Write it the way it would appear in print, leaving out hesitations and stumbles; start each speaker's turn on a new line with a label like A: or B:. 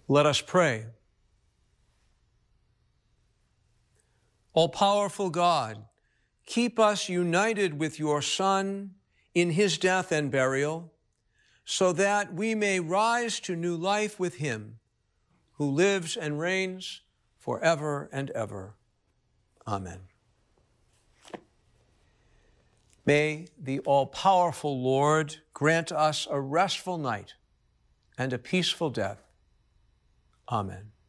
A: Let us pray. All-powerful God, keep us united with your Son in his death and burial, so that we may rise to new life with him, who lives and reigns forever and ever. Amen. May the all-powerful Lord grant us a restful night and a peaceful death. Amen.